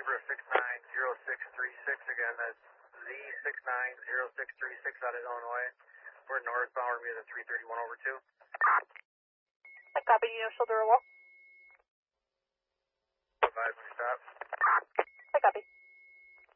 Zebra 690636 again. That's Z690636 out of Illinois. For northbound, we're at 331 over 2. I copy you, shoulder roll. Advise when you stop.